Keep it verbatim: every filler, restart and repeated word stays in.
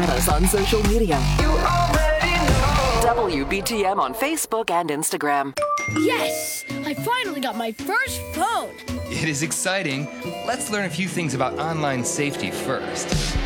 Add us on social media. You already know. W B T M on Facebook and Instagram. Yes! I finally got my first phone. It is exciting. Let's learn a few things about online safety first.